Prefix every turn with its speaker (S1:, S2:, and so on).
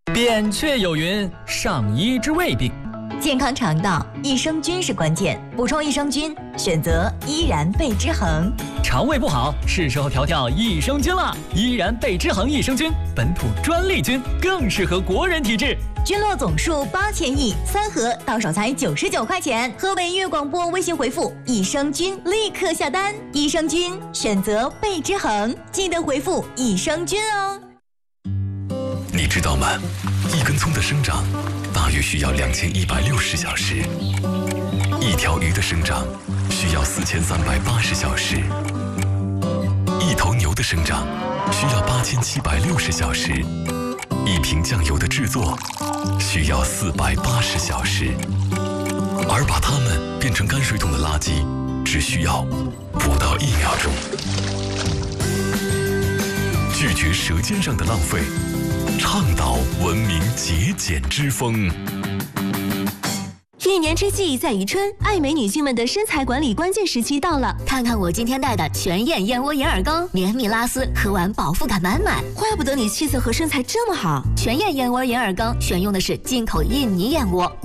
S1: 扁鹊有云：上医之未病。
S2: 健康肠道，益生菌是关键。补充益生菌，选择依然贝之恒。
S1: 肠胃不好，是时候调调益生菌了。依然贝之恒益生菌，本土专利菌，更适合国人体质。
S2: 菌落总数8000亿，3盒到手才99块钱。河北粤广播微信回复“益生菌”立刻下单。益生菌选择贝之恒，记得回复“益生菌”哦。
S3: 你知道吗？一根葱的生长大约需要2160小时，一条鱼的生长需要4380小时，一头牛的生长需要8760小时，一瓶酱油的制作需要480小时，而把它们变成泔水桶的垃圾只需要不到1秒钟。拒绝舌尖上的浪费，倡导文明节俭之风。
S4: 一年之计在于春，爱美女性们的身材管理关键时期到了。
S5: 看看我今天带的全燕燕窝银耳羹，绵密拉丝，喝完饱腹感满满。
S4: 怪不得你气色和身材这么好。
S5: 全燕燕窝银耳羹选用的是进口印尼燕窝。